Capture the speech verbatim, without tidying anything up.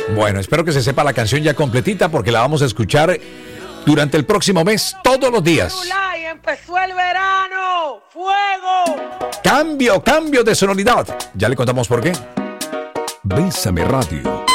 Bueno, espero que se sepa la canción ya completita porque la vamos a escuchar durante el próximo mes, todos los días. Y empezó el verano. ¡Fuego! Cambio, cambio de sonoridad. Ya le contamos por qué. Bésame Radio.